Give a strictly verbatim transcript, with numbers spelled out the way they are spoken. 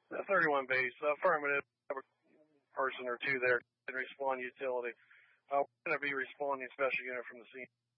Uh, thirty-one base, affirmative. Have a person or two there can respond utility. Uh, we're going to be responding special unit from the scene.